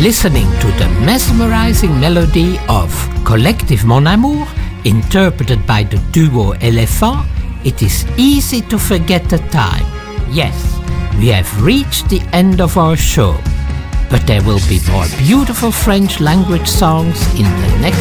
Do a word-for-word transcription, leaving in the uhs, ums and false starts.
listening to the mesmerizing melody of Collective Mon Amour, interpreted by the duo Elephant, it is easy to forget the time. Yes, we have reached the end of our show, but there will be more beautiful French language songs in the next